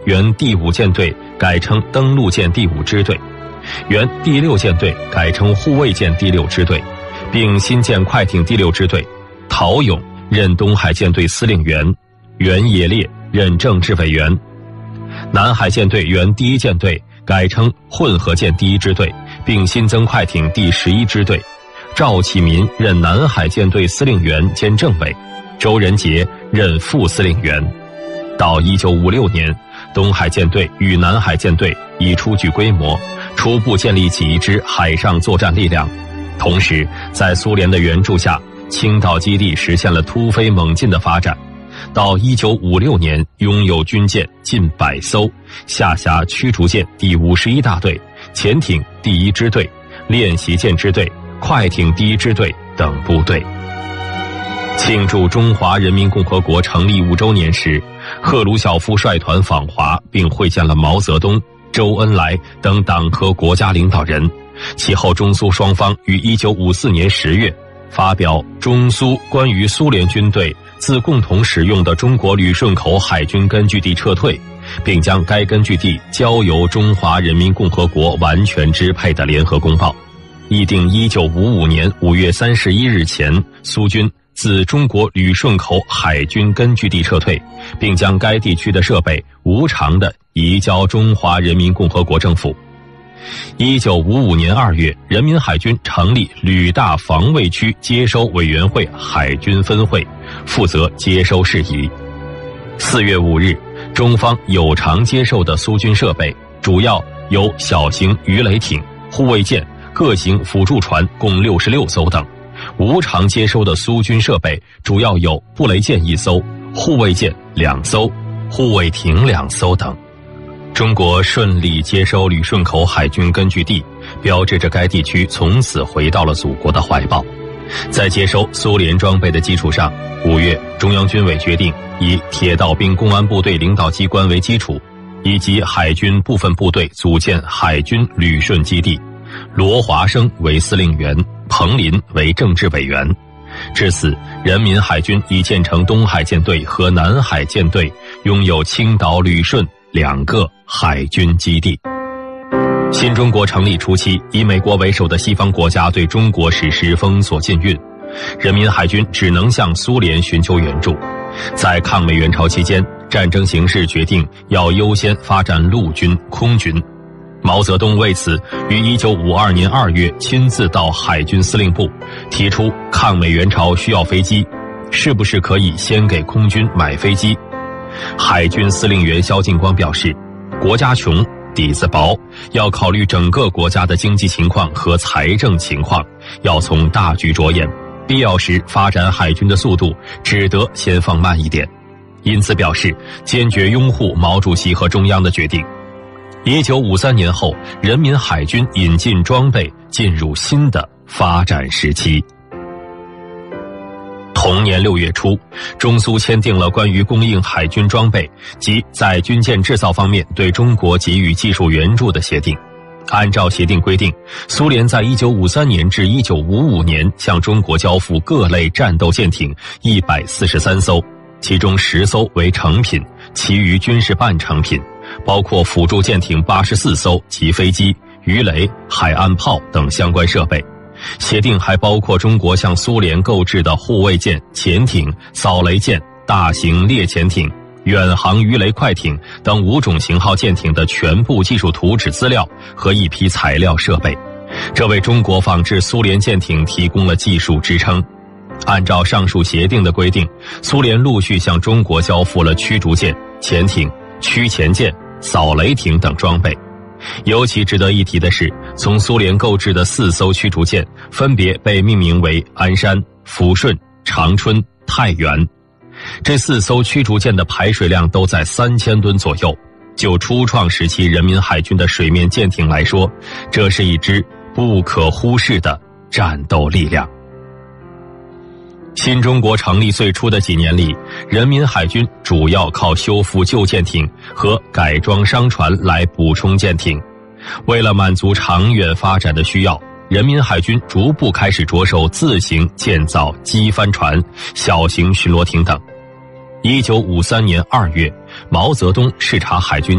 原第5舰队改称登陆舰第5支队，原第6舰队改称护卫舰第6支队，并新建快艇第6支队。陶勇任东海舰队司令员，袁野烈任政治委员。南海舰队原第1舰队改称混合舰第1支队，并新增快艇第11支队。赵启民任南海舰队司令员兼政委，周仁杰任副司令员。到1956年，东海舰队与南海舰队已初具规模，初步建立起一支海上作战力量。同时，在苏联的援助下，青岛基地实现了突飞猛进的发展。到1956年，拥有军舰近100艘，下辖驱逐舰第51大队、潜艇第1支队、练习舰支队、快艇第1支队等部队。庆祝中华人民共和国成立5周年时，赫鲁晓夫率团访华，并会见了毛泽东、周恩来等党和国家领导人。其后，中苏双方于1954年10月发表中苏关于苏联军队自共同使用的中国旅顺口海军根据地撤退，并将该根据地交由中华人民共和国完全支配的联合公报，议定1955年5月31日前苏军自中国旅顺口海军根据地撤退，并将该地区的设备无偿地移交中华人民共和国政府。1955年2月，人民海军成立旅大防卫区接收委员会海军分会，负责接收事宜。4月5日，中方有偿接受的苏军设备主要有小型鱼雷艇、护卫舰、各型辅助船共66艘等。无偿接收的苏军设备主要有布雷舰1艘、护卫舰2艘、护卫艇2艘等。中国顺利接收旅顺口海军根据地，标志着该地区从此回到了祖国的怀抱。在接收苏联装备的基础上，5月中央军委决定以铁道兵公安部队领导机关为基础，以及海军部分部队组建海军旅顺基地，罗华生为司令员，彭林为政治委员。至此，人民海军已建成东海舰队和南海舰队，拥有青岛、旅顺2个海军基地。新中国成立初期，以美国为首的西方国家对中国实施封锁禁运，人民海军只能向苏联寻求援助。在抗美援朝期间，战争形势决定要优先发展陆军、空军。毛泽东为此于1952年2月亲自到海军司令部，提出抗美援朝需要飞机，是不是可以先给空军买飞机？海军司令员萧劲光表示，国家穷，底子薄，要考虑整个国家的经济情况和财政情况，要从大局着眼，必要时发展海军的速度只得先放慢一点。因此表示坚决拥护毛主席和中央的决定。1953年后，人民海军引进装备进入新的发展时期。同年6月初，中苏签订了关于供应海军装备及在军舰制造方面对中国给予技术援助的协定。按照协定规定，苏联在1953年至1955年向中国交付各类战斗舰艇143艘，其中10艘为成品，其余均是半成品，包括辅助舰艇84艘及飞机、鱼雷、海岸炮等相关设备。协定还包括中国向苏联购置的护卫舰、潜艇、扫雷舰、大型猎潜艇、远航鱼雷快艇等5种型号舰艇的全部技术图纸资料和一批材料设备，这为中国仿制苏联舰艇提供了技术支撑。按照上述协定的规定，苏联陆续向中国交付了驱逐舰、潜艇、驱潜舰、扫雷艇等装备。尤其值得一提的是，从苏联购置的4艘驱逐舰分别被命名为鞍山、抚顺、长春、太原。这4艘驱逐舰的排水量都在3000吨左右，就初创时期人民海军的水面舰艇来说，这是一支不可忽视的战斗力量。新中国成立最初的几年里，人民海军主要靠修复旧舰艇和改装商船来补充舰艇。为了满足长远发展的需要，人民海军逐步开始着手自行建造机帆船、小型巡逻艇等。1953年2月，毛泽东视察海军